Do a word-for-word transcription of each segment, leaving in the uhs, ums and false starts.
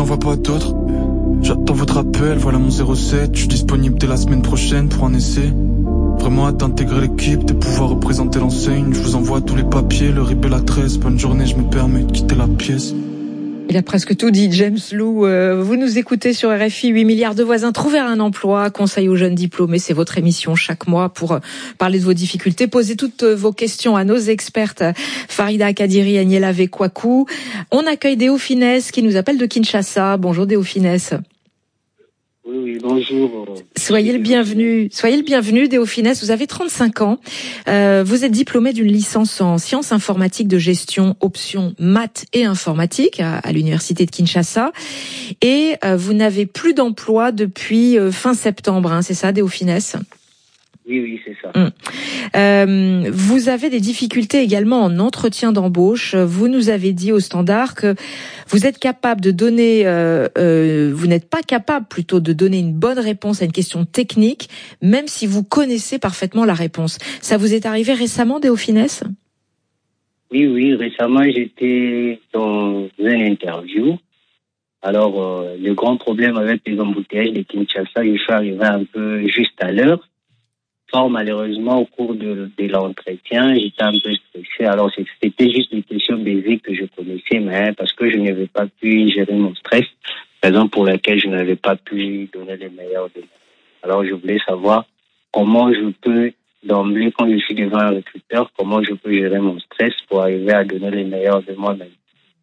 vois pas d'autres. J'attends votre appel, voilà mon zéro sept. Je suis disponible dès la semaine prochaine pour un essai. Vraiment hâte d'intégrer l'équipe, de pouvoir représenter l'enseigne. Je vous envoie tous les papiers, le R I B et l'adresse. Bonne journée, je me permets de quitter la pièce. Il a presque tout dit, James Lou. Euh, vous nous écoutez sur R F I, huit milliards de voisins. Trouver un emploi, conseil aux jeunes diplômés, c'est votre émission chaque mois pour euh, parler de vos difficultés, poser toutes vos questions à nos expertes, Farida Kadiri, Agnella Vekwaku. On accueille Déo Finesse qui nous appelle de Kinshasa. Bonjour Déo Finesse. Oui, oui, bonjour. Soyez le bienvenu. Soyez le bienvenu, Déo Finesse. Vous avez trente-cinq ans. Euh, vous êtes diplômé d'une licence en sciences informatiques de gestion, option maths et informatique à, à l'université de Kinshasa. Et euh, vous n'avez plus d'emploi depuis euh, fin septembre, hein, c'est ça, Déo Finesse ? Oui, oui, c'est ça. Hum. Euh, vous avez des difficultés également en entretien d'embauche. Vous nous avez dit au Standard que vous êtes capable de donner, euh, euh, vous n'êtes pas capable plutôt de donner une bonne réponse à une question technique, même si vous connaissez parfaitement la réponse. Ça vous est arrivé récemment, Déo Finesse ? Oui, oui, récemment, j'étais dans une interview. Alors, euh, le grand problème avec les embouteillages de Kinshasa, je suis arrivé un peu juste à l'heure. Or, malheureusement, au cours de, de l'entretien, j'étais un peu stressé. Alors, c'était juste des questions basiques que je connaissais, mais parce que je n'avais pas pu gérer mon stress, raison pour laquelle je n'avais pas pu donner les meilleurs de moi. Alors, je voulais savoir comment je peux, d'emblée, quand je suis devant un recruteur, comment je peux gérer mon stress pour arriver à donner les meilleurs de moi-même.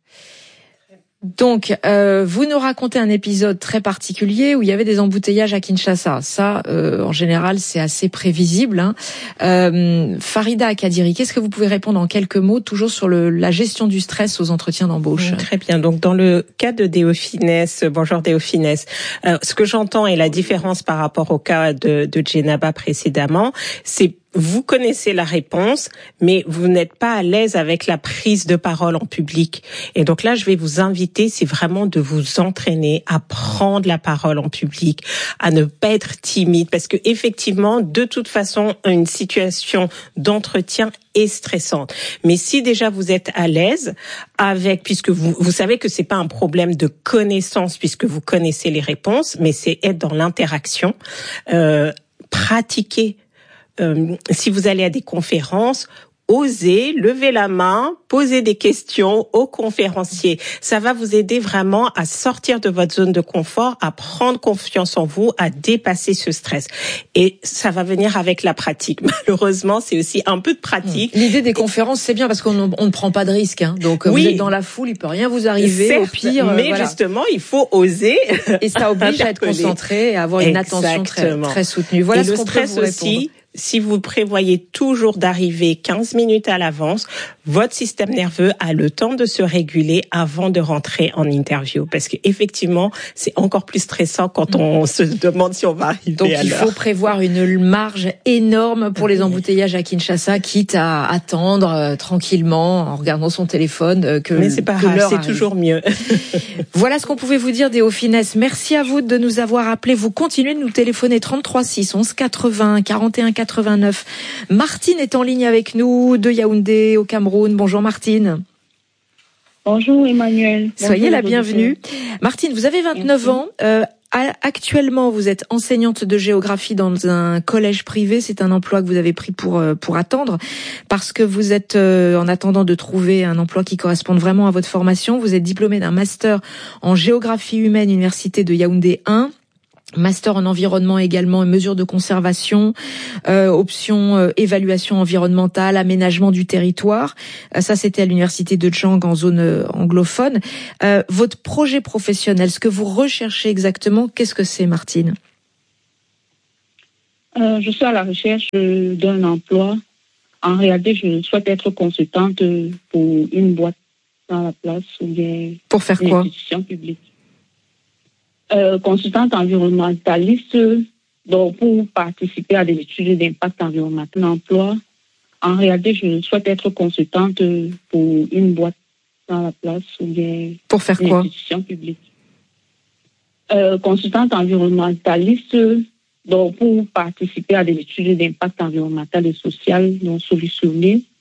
Donc, euh, vous nous racontez un épisode très particulier où il y avait des embouteillages à Kinshasa. Ça, euh, en général, c'est assez prévisible. Hein. Euh, Farida Kadiri, qu'est-ce que vous pouvez répondre en quelques mots, toujours sur le, la gestion du stress aux entretiens d'embauche ? Très bien. Donc, dans le cas de Déo Finesse, bonjour Déo Finesse, euh, ce que j'entends et la différence par rapport au cas de, de Djenaba précédemment, c'est vous connaissez la réponse, mais vous n'êtes pas à l'aise avec la prise de parole en public. Et donc là, je vais vous inviter, c'est vraiment de vous entraîner à prendre la parole en public, à ne pas être timide, parce que effectivement, de toute façon, une situation d'entretien est stressante. Mais si déjà vous êtes à l'aise avec, puisque vous, vous savez que c'est pas un problème de connaissance, puisque vous connaissez les réponses, mais c'est être dans l'interaction, euh, pratiquer. Euh, si vous allez à des conférences, osez lever la main, poser des questions aux conférenciers. Ça va vous aider vraiment à sortir de votre zone de confort, à prendre confiance en vous, à dépasser ce stress. Et ça va venir avec la pratique. Malheureusement, c'est aussi un peu de pratique. L'idée des conférences, c'est bien parce qu'on on ne prend pas de risque. Hein. Donc, oui, vous êtes dans la foule, il peut rien vous arriver. Certes, au pire, mais voilà. Justement, il faut oser. Et ça oblige à être concentré et à avoir une Exactement. attention très, très soutenue. Voilà et ce le qu'on peut stress vous répondre. aussi. Si vous prévoyez toujours d'arriver quinze minutes à l'avance, votre système nerveux a le temps de se réguler avant de rentrer en interview. Parce qu'effectivement, c'est encore plus stressant quand on se demande si on va arriver Donc, à il l'heure. faut prévoir une marge énorme pour les embouteillages à Kinshasa, quitte à attendre euh, tranquillement en regardant son téléphone euh, que Mais c'est pas que grave, l'heure c'est arrive. toujours mieux. Voilà ce qu'on pouvait vous dire, Déo Finesse. Merci à vous de nous avoir appelés. Vous continuez de nous téléphoner trente-trois six onze quatre-vingts quarante et un quatre-vingt-neuf. Martine est en ligne avec nous de Yaoundé au Cameroun. Bonjour Martine. Bonjour Emmanuel. Soyez Bonjour, la bienvenue. Martine, vous avez vingt-neuf Merci. ans. Euh, actuellement, vous êtes enseignante de géographie dans un collège privé. C'est un emploi que vous avez pris pour pour attendre parce que vous êtes euh, en attendant de trouver un emploi qui corresponde vraiment à votre formation. Vous êtes diplômée d'un master en géographie humaine, Université de Yaoundé un. Master en environnement également et mesures de conservation, euh, option euh, évaluation environnementale, aménagement du territoire. Euh, ça, c'était à l'université de Djang en zone euh, anglophone. Euh, votre projet professionnel, ce que vous recherchez exactement, qu'est-ce que c'est, Martine ? euh, Je suis à la recherche euh, d'un emploi. En réalité, je souhaite être consultante pour une boîte dans la place ou bien pour faire une quoi ? institution publique. Euh, consultante environnementaliste, donc pour participer à des études d'impact environnemental d'emploi. En réalité, je souhaite être consultante pour une boîte dans la place ou bien pour faire une quoi ? institution publique. Euh, consultante environnementaliste, donc pour participer à des études d'impact environnemental et social, donc solutionner